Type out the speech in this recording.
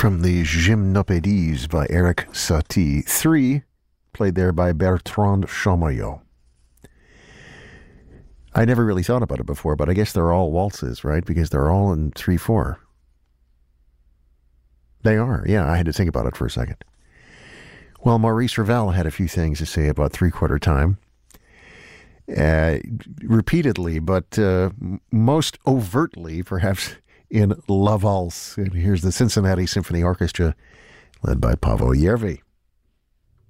from the Gymnopédies by Eric Satie. 3, played there by Bertrand Chamayot. I never really thought about it before, but I guess they're all waltzes, right? Because they're all in 3/4. They are, yeah, I had to think about it for a second. Well, Maurice Ravel had a few things to say about three-quarter time. Repeatedly, but most overtly, perhaps, in La Valse. And here's the Cincinnati Symphony Orchestra, led by Paavo Järvi.